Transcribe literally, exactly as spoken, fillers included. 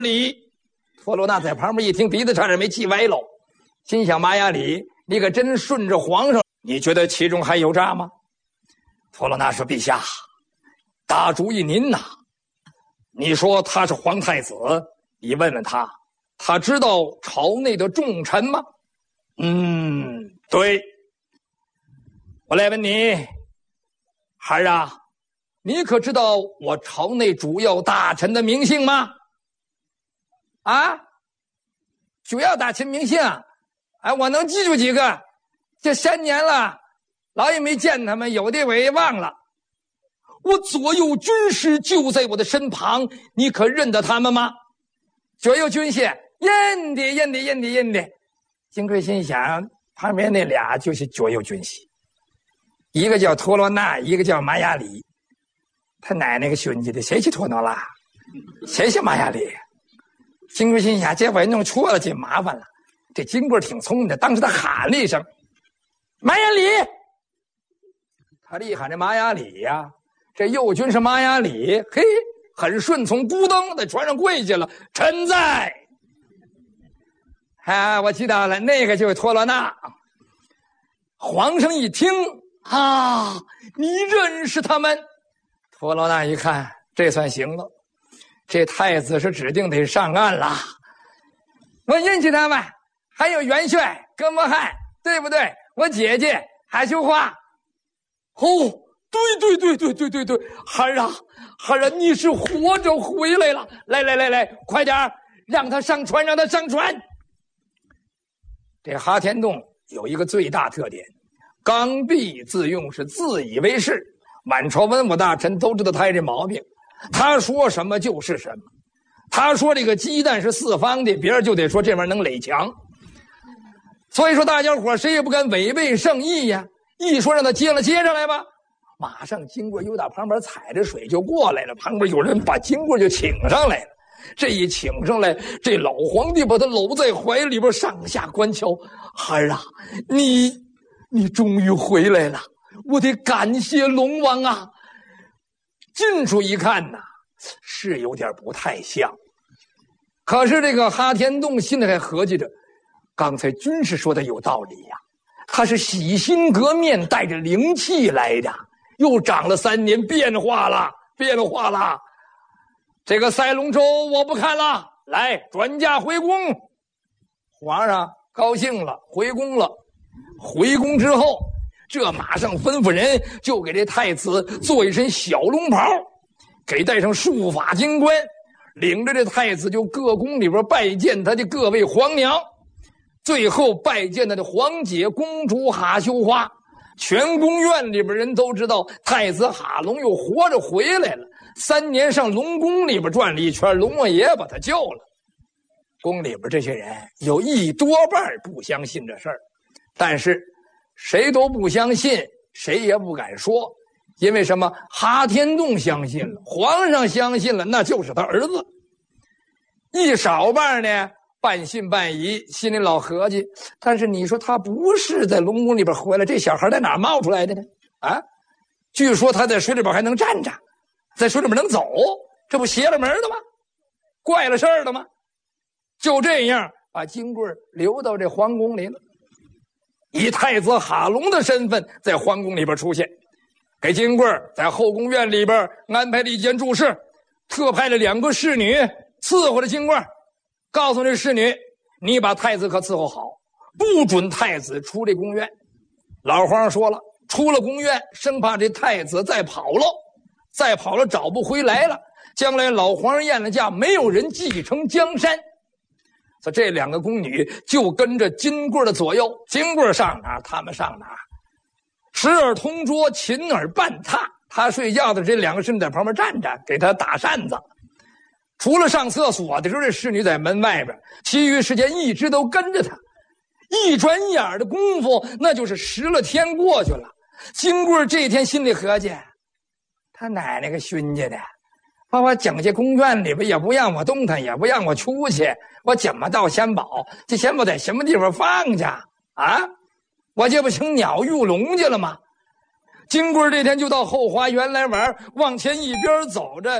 里。托罗纳在旁边一听，鼻子差点没气歪喽，心想：马雅里，你可真顺着皇上，你觉得其中还有诈吗？托罗纳说：陛下，大主意您呐！你说他是皇太子，你问问他，他知道朝内的重臣吗？嗯，对。我来问你，孩儿啊，你可知道我朝内主要大臣的名姓吗？啊，主要大臣名姓，哎，我能记住几个。这三年了，老也没见他们，有的我也忘了。我左右军师就在我的身旁，你可认得他们吗？左右军师，认得，认得，认得，认得。金贵心想，旁边那俩就是左右军师，一个叫托罗纳，一个叫马雅里。他奶奶个孙子的，谁是托罗纳？谁是马雅里？金贵心想，这回弄错了，这麻烦了。这金贵挺聪明的，当时他喊了一声：“马雅里！”他这一喊这马雅里呀、啊，这右军是马雅里，嘿，很顺从，咕噔在船上跪下了：“臣在。”啊，我知道了，那个就是托罗纳。皇上一听啊，你认识他们？托罗纳一看，这算行了。这太子是指定得上岸了，我认识他们，还有元帅哥莫汉，对不对？我姐姐海秋花。哦，对对对对对对对，孩儿啊，孩儿啊，你是活着回来了！来来来来，快点让他上船，让他上船。这哈天洞有一个最大特点，刚愎自用，是自以为是。满朝文武大臣都知道他这毛病。他说什么就是什么，他说这个鸡蛋是四方的，别人就得说这玩意儿能垒墙。所以说大家伙谁也不敢违背圣意呀，一说让他接了接上来吧，马上金贵又打旁边踩着水就过来了，旁边有人把金贵就请上来了。这一请上来，这老皇帝把他搂在怀里边，上下观瞧：“孩儿啊，你你终于回来了，我得感谢龙王啊！”近处一看呐，是有点不太像。可是这个哈天洞心里还合计着，刚才军师说的有道理呀、啊，他是洗心革面，带着灵气来的，又长了三年，变化了，变化了。这个赛龙舟我不看了，来，转驾回宫。皇上高兴了，回宫了。回宫之后，这马上吩咐人就给这太子做一身小龙袍，给戴上束发金冠，领着这太子就各宫里边拜见他的各位皇娘，最后拜见他的皇姐公主哈羞花。全宫院里边人都知道太子哈龙又活着回来了，三年上龙宫里边转了一圈，龙王爷把他救了。宫里边这些人有一多半不相信这事儿，但是谁都不相信，谁也不敢说。因为什么？哈天洞相信了，皇上相信了，那就是他儿子。一少半呢半信半疑，心里老合计，但是你说他不是在龙宫里边回来，这小孩在哪冒出来的呢？啊，据说他在水里边还能站着，在水里边能走，这不邪了门的吗？怪了事儿了吗？就这样把金贵留到这皇宫里了，以太子哈龙的身份在皇宫里边出现，给金贵在后宫院里边安排了一间住室，特派了两个侍女伺候着金贵，告诉这侍女，你把太子可伺候好，不准太子出这宫院。老皇上说了，出了宫院生怕这太子再跑了，再跑了找不回来了，将来老皇上宴了驾，没有人继承江山。所以这两个宫女就跟着金贵的左右，金贵上哪儿他们上哪儿，时而同桌，勤而伴榻。他睡觉的这两个侍女在旁边站着，给他打扇子。除了上厕所的时候，这侍女在门外边，其余时间一直都跟着他。一转眼的功夫，那就是十了天过去了。金贵这天心里合计，他奶奶个孙家的，把我整进宫院里边，也不让我动弹，也不让我出去，我怎么到仙宝？这仙宝在什么地方放着啊？我这不成鸟入笼去了吗？金贵这天就到后花园来玩，往前一边走着。